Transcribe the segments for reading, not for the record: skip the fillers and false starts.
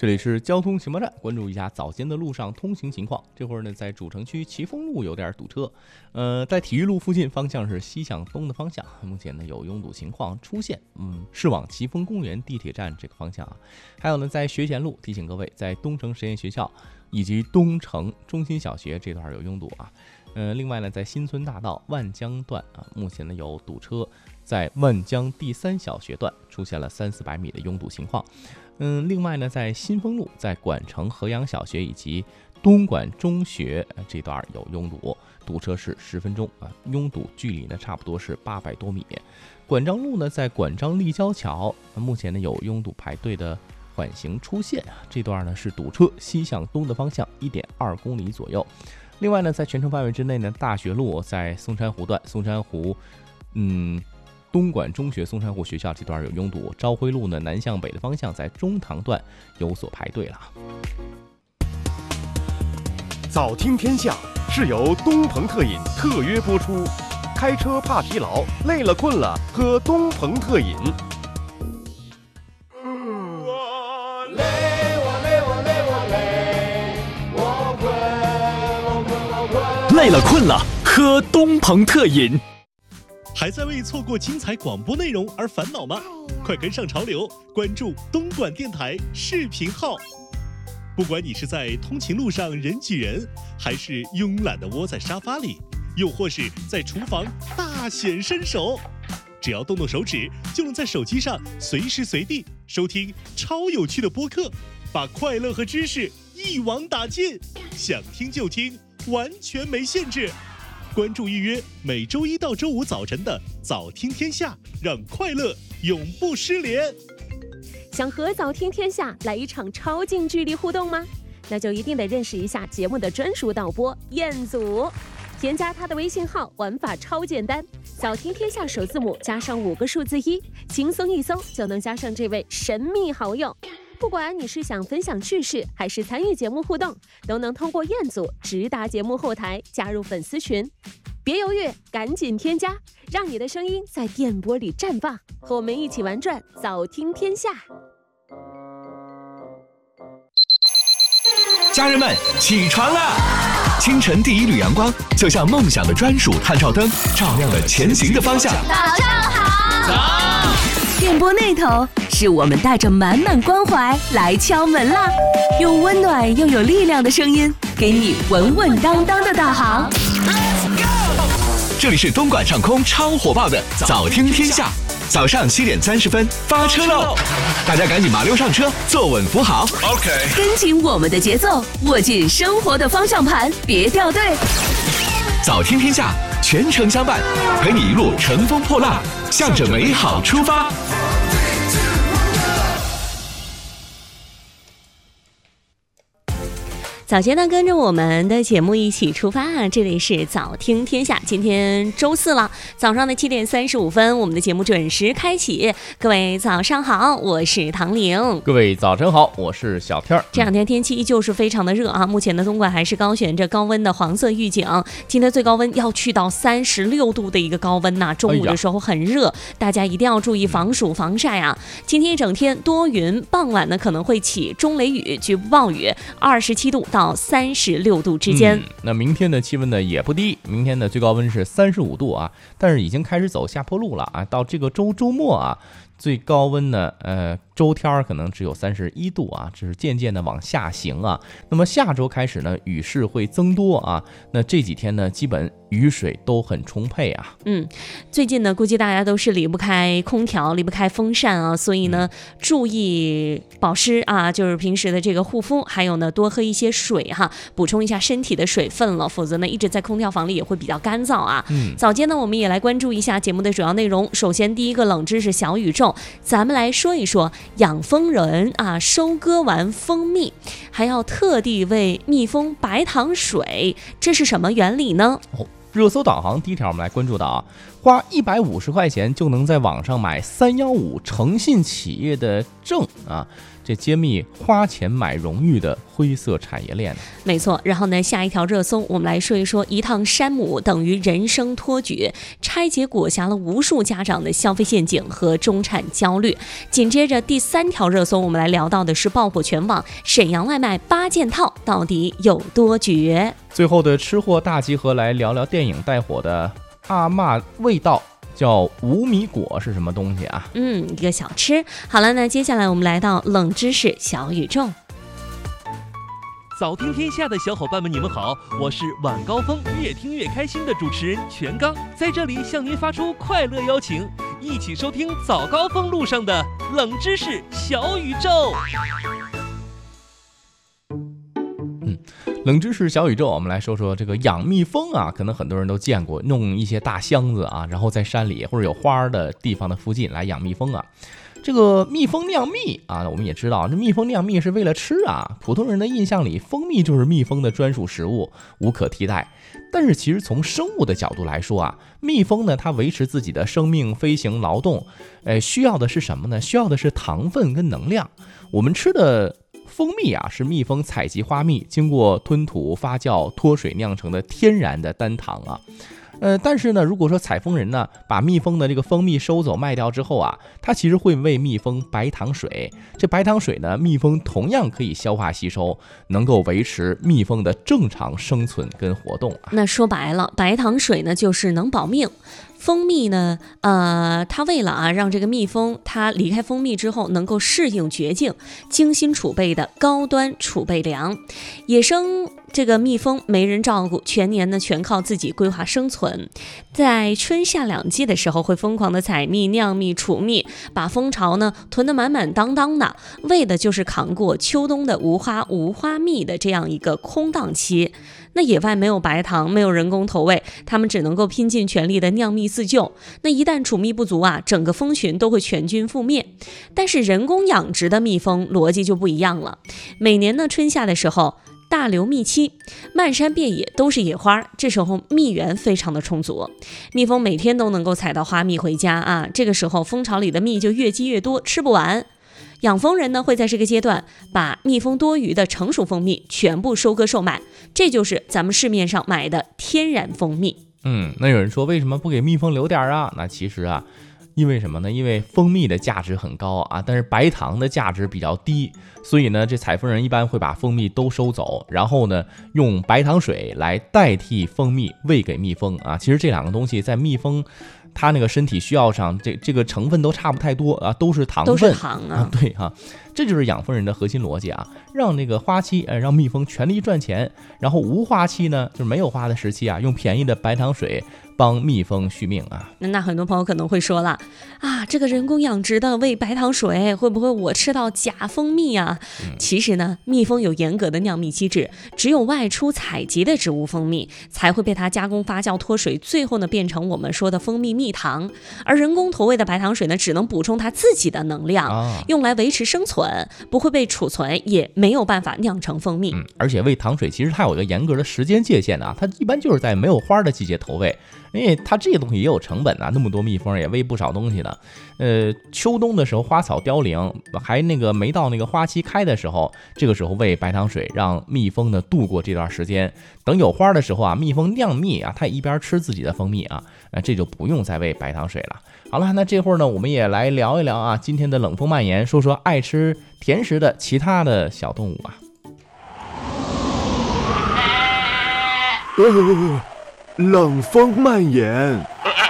这里是交通情报站，关注一下早间的路上通行情况。这会儿呢，在主城区齐峰路有点堵车，在体育路附近方向是西向东的方向，目前呢有拥堵情况出现，是往齐峰公园地铁站这个方向啊。还有呢，在学前路提醒各位，在东城实验学校以及东城中心小学这段有拥堵啊。另外呢，在新村大道万江段啊，目前呢有堵车，在万江第3小学段出现了300-400米的拥堵情况。另外呢，在新丰路，在管城河阳小学以及东莞中学这段有拥堵，堵车是10分钟啊，拥堵距离呢差不多是800多米。管章路呢，在管章立交桥，目前呢有拥堵排队的缓行出现啊，这段呢是堵车西向东的方向1.2公里左右。另外呢，在全程范围之内呢，大学路在松山湖段，松山湖东莞中学松山湖学校这段有拥堵，朝晖路呢南向北的方向在中塘段有所排队了。 早听天下是由东鹏特饮特约播出，开车怕疲劳，累了困了喝东鹏特饮。 累了困了喝东鹏特饮。 还在为错过精彩广播内容而烦恼吗？快跟上潮流，关注东莞电台视频号。不管你是在通勤路上人挤人，还是慵懒地窝在沙发里，又或是在厨房大显身手，只要动动手指，就能在手机上随时随地收听超有趣的播客，把快乐和知识一网打尽，想听就听，完全没限制。关注预约每周1到周5早晨的早听天下，让快乐永不失联。 想和早听天下来一场超近距离互动吗？那就一定得认识一下节目的专属导播彦祖。添加他的微信号，玩法超简单，早听天下首字母加上5个数字1，轻松一搜就能加上这位神秘好友。不管你是想分享趣事，还是参与节目互动，都能通过彦祖直达节目后台，加入粉丝群。别犹豫，赶紧添加，让你的声音在电波里绽放，和我们一起玩转早听天下。 家人们，起床啦！清晨第一缕阳光，就像梦想的专属探照灯，照亮了前行的方向。 早上好！ 早！ 电波那头是我们带着满满关怀来敲门啦，用温暖又有力量的声音，给你稳稳当当的导航。 这里是东莞上空超火爆的早听天下，早上7点30分发车喽！大家赶紧麻溜上车，坐稳扶好。OK， 跟紧我们的节奏，握紧生活的方向盘，别掉队。 早听天下，全程相伴，陪你一路乘风破浪，向着美好出发。 早间呢，跟着我们的节目一起出发啊！这里是早听天下，今天周4了，早上的7点35分，我们的节目准时开启。各位早上好，我是唐玲。 各位早晨好，我是小天儿。 这两天天气依旧是非常的热啊，目前的东莞还是高悬着高温的黄色预警，今天最高温要去到36度的一个高温呐，中午的时候很热，大家一定要注意防暑防晒啊！今天一整天多云，傍晚呢可能会起中雷雨，局部暴雨，27度到36度之间。 那明天的气温呢也不低，明天的最高温是35度啊，但是已经开始走下坡路了啊，到这个周末啊，最高温呢周天可能只有31度啊，这是渐渐的往下行啊。那么下周开始呢，雨势会增多啊，那这几天呢基本雨水都很充沛啊。 最近呢估计大家都是离不开空调，离不开风扇啊，所以呢注意保湿啊，就是平时的这个护肤，还有呢多喝一些水哈，补充一下身体的水分了，否则呢一直在空调房里也会比较干燥啊。早间呢我们也来关注一下节目的主要内容。首先第一个冷知识小宇宙，咱们来说一说养蜂人啊，收割完蜂蜜还要特地为蜜蜂白糖水，这是什么原理呢？ 热搜导航第一条，我们来关注到啊， 花150块钱就能在网上买315诚信企业的证啊，这揭秘花钱买荣誉的灰色产业链。 没错，然后呢，下一条热搜我们来说一说一趟山姆等于人生托举，拆解裹挟了无数家长的消费陷阱和中产焦虑。紧接着第3条热搜我们来聊到的是爆火全网，沈阳外卖8件套到底有多绝？ 最后的吃货大集合来聊聊电影带火的阿嬷味道，叫无米果是什么东西啊？ 一个小吃。好了，那接下来我们来到冷知识小宇宙。 早听天下的小伙伴们，你们好，我是晚高峰越听越开心的主持人全刚，在这里向您发出快乐邀请，一起收听早高峰路上的冷知识小宇宙。 冷知识小宇宙，我们来说说这个养蜜蜂啊，可能很多人都见过，弄一些大箱子啊，然后在山里或者有花的地方的附近来养蜜蜂啊。这个蜜蜂酿蜜啊，我们也知道，这蜜蜂酿蜜是为了吃啊。普通人的印象里，蜂蜜就是蜜蜂的专属食物，无可替代。但是其实从生物的角度来说啊，蜜蜂呢，它维持自己的生命、飞行、劳动，需要的是什么呢？需要的是糖分跟能量。我们吃的蜂蜜啊，是蜜蜂采集花蜜，经过吞吐、发酵、脱水酿成的天然的单糖啊。但是呢，如果说采蜂人呢把蜜蜂的这个蜂蜜收走卖掉之后啊，它其实会喂蜜蜂白糖水。这白糖水呢，蜜蜂同样可以消化吸收，能够维持蜜蜂的正常生存跟活动啊。 那说白了，白糖水呢就是能保命。蜂蜜呢，它为了让这个蜜蜂它离开蜂蜜之后能够适应绝境，精心储备的高端储备粮。野生这个蜜蜂没人照顾，全年呢全靠自己规划生存。在春夏2季的时候，会疯狂的采蜜、酿蜜、储蜜，把蜂巢呢囤得满满当当的，为的就是扛过秋冬的无花蜜的这样一个空档期。那野外没有白糖，没有人工投喂，他们只能够拼尽全力的酿蜜自救。那一旦储蜜不足啊，整个蜂群都会全军覆灭。但是人工养殖的蜜蜂逻辑就不一样了。每年呢春夏的时候，大流蜜期，漫山遍野都是野花，这时候蜜源非常的充足，蜜蜂每天都能够采到花蜜回家啊。这个时候蜂巢里的蜜就越积越多，吃不完。养蜂人呢会在这个阶段把蜜蜂多余的成熟蜂蜜全部收割售卖，这就是咱们市面上买的天然蜂蜜。 那有人说为什么不给蜜蜂留点啊？那其实啊，因为什么呢？因为蜂蜜的价值很高啊，但是白糖的价值比较低，所以呢，这采蜂人一般会把蜂蜜都收走，然后呢，用白糖水来代替蜂蜜喂给蜜蜂啊。其实这两个东西在蜜蜂它那个身体需要上，这个成分都差不太多啊，都是糖分， 都是糖啊。 对啊，这就是养蜂人的核心逻辑啊，让那个花期让蜜蜂全力赚钱，然后无花期呢，就是没有花的时期啊，用便宜的白糖水帮蜜蜂续命啊。 那很多朋友可能会说了啊，这个人工养殖的喂白糖水，会不会我吃到假蜂蜜啊？其实呢，蜜蜂有严格的酿蜜机制，只有外出采集的植物蜂蜜才会被它加工发酵脱水，最后呢变成我们说的蜂蜜蜜糖。而人工投喂的白糖水呢，只能补充它自己的能量，用来维持生存，不会被储存，也没有办法酿成蜂蜜。 而且喂糖水其实它有一个严格的时间界限啊，它一般就是在没有花的季节投喂。因为它这些东西也有成本啊，那么多蜜蜂也喂不少东西的。秋冬的时候花草凋零，还那个没到那个花期开的时候，这个时候喂白糖水，让蜜蜂呢度过这段时间。等有花的时候啊，蜜蜂酿蜜啊，它一边吃自己的蜂蜜啊，这就不用再喂白糖水了。好了，那这会儿呢，我们也来聊一聊啊，今天的冷风蔓延，说说爱吃甜食的其他的小动物啊。 冷风蔓延。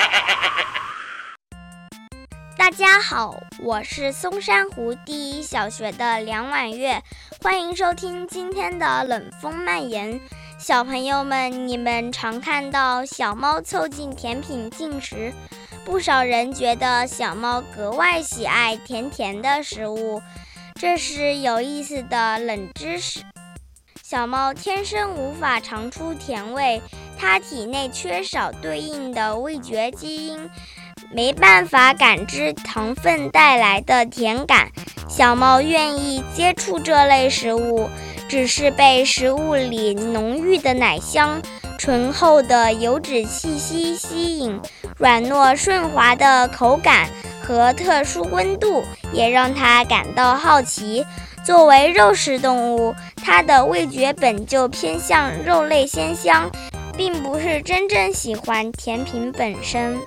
大家好，我是松山湖第一小学的梁婉月，欢迎收听今天的冷风蔓延。小朋友们，你们常看到小猫凑近甜品进食，不少人觉得小猫格外喜爱甜甜的食物，这是有意思的冷知识。小猫天生无法尝出甜味，它体内缺少对应的味觉基因，没办法感知糖分带来的甜感。小猫愿意接触这类食物，只是被食物里浓郁的奶香、醇厚的油脂气息吸引。 软糯顺滑的口感和特殊温度也让他感到好奇。作为肉食动物，它的味觉本就偏向肉类鲜香，并不是真正喜欢甜品本身。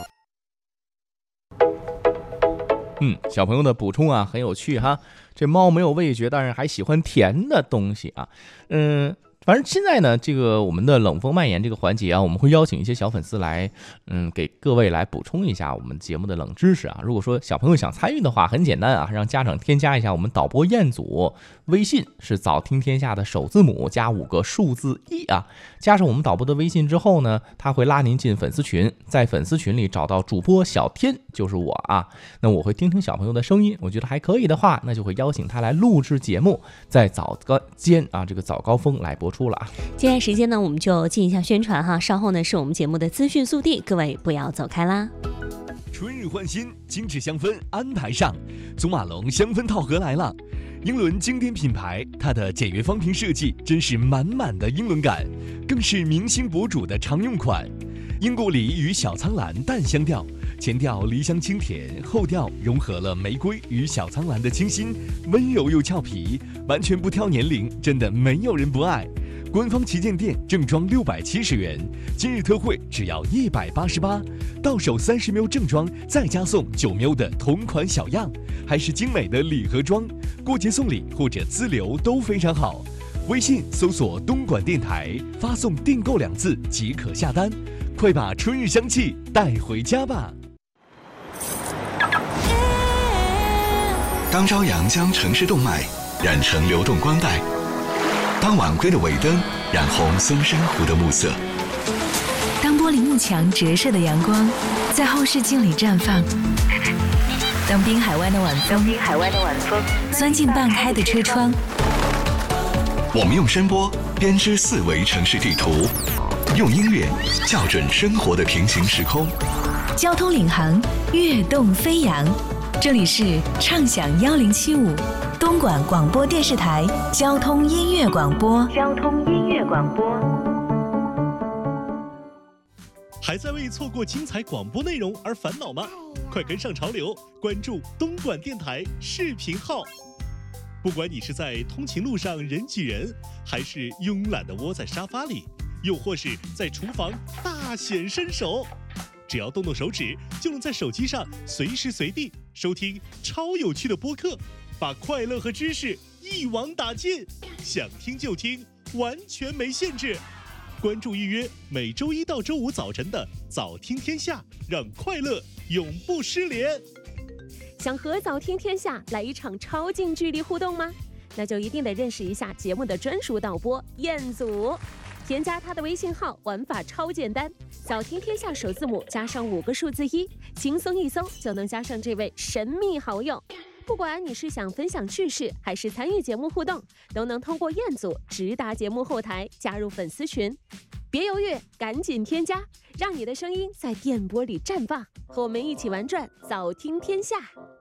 小朋友的补充啊很有趣哈。这猫没有味觉，但是还喜欢甜的东西啊。反正现在呢，这个我们的冷风蔓延这个环节啊，我们会邀请一些小粉丝来，给各位来补充一下我们节目的冷知识啊。如果说小朋友想参与的话，很简单啊，让家长添加一下我们导播彦祖微信，是早听天下的首字母加5个数字1啊。加上我们导播的微信之后呢，他会拉您进粉丝群，在粉丝群里找到主播小天，就是我啊。那我会听听小朋友的声音，我觉得还可以的话，那就会邀请他来录制节目，在早间啊这个早高峰来播出了啊。 接下来时间呢，我们就进一下宣传哈。稍后呢是我们节目的资讯速递，各位不要走开啦。 春日换新，精致香氛安排上，祖马龙香氛套盒来了。英伦经典品牌，它的简约方瓶设计真是满满的英伦感，更是明星博主的常用款。英国梨与小苍兰淡香调，前调梨香清甜，后调融合了玫瑰与小苍兰的清新，温柔又俏皮，完全不挑年龄，真的没有人不爱。官方旗舰店正装670元，今日特惠只要188，到手30ml正装，再加送9ml的同款小样，还是精美的礼盒装，过节送礼或者自留都非常好。微信搜索东莞电台，发送订购2字即可下单，快把春日香气带回家吧。当朝阳将城市动脉染成流动光带，当晚归的尾灯染红松山湖的暮色， 当玻璃幕墙折射的阳光在后视镜里绽放，当滨海湾的晚风钻进半开的车窗， 我们用声波编织4维城市地图，用音乐校准生活的平行时空。 交通领航，跃动飞扬。这里是畅享1075东莞广播电视台交通音乐广播。 还在为错过精彩广播内容而烦恼吗？快跟上潮流，关注东莞电台视频号。不管你是在通勤路上人挤人，还是慵懒地窝在沙发里，又或是在厨房大显身手，只要动动手指，就能在手机上随时随地收听超有趣的播客，把快乐和知识一网打尽，想听就听，完全没限制。关注预约每周1到周5早晨的早听天下，让快乐永不失联。 想和早听天下来一场超近距离互动吗？那就一定得认识一下节目的专属导播彦祖。添加他的微信号，玩法超简单，早听天下首字母加上5个数字1，轻松一搜就能加上这位神秘好友。不管你是想分享趣事，还是参与节目互动，都能通过彦祖直达节目后台，加入粉丝群。别犹豫，赶紧添加，让你的声音在电波里绽放，和我们一起玩转早听天下。